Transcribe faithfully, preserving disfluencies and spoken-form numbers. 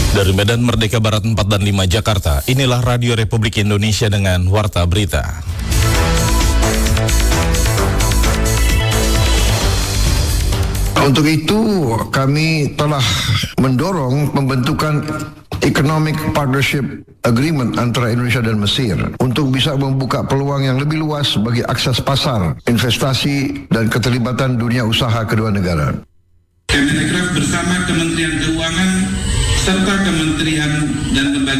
Dari Medan Merdeka Barat empat dan lima Jakarta, inilah Radio Republik Indonesia dengan Warta Berita. Untuk itu, kami telah mendorong pembentukan Economic Partnership Agreement antara Indonesia dan Mesir untuk bisa membuka peluang yang lebih luas bagi akses pasar, investasi, dan keterlibatan dunia usaha kedua negara. Kemenparekraf bersama Kementerian Keuangan serta Kementerian dan Lembaga